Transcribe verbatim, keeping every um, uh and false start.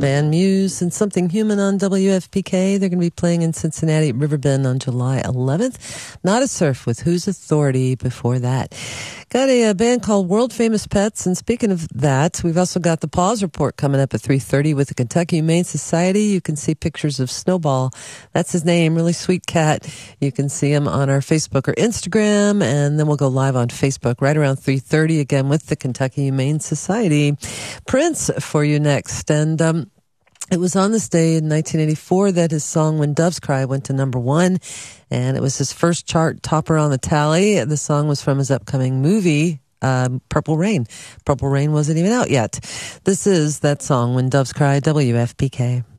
band Muse and Something Human on W F P K. They're going to be playing in Cincinnati at Riverbend on July eleventh. Not a Surf with Whose Authority before that. Got a, a band called World Famous Pets, and speaking of that, we've also got the Pause Report coming up at three thirty with the Kentucky Humane Society. You can see pictures of Snowball. That's his name, really sweet cat. You can see him on our Facebook or Instagram, and then we'll go live on Facebook right around three thirty again with the Kentucky Humane Society. Prince for you next, and um it was on this day in nineteen eighty-four that his song When Doves Cry went to number one, and it was his first chart topper on the tally. The song was from his upcoming movie, um, Purple Rain. Purple Rain wasn't even out yet. This is that song, When Doves Cry, W F P K.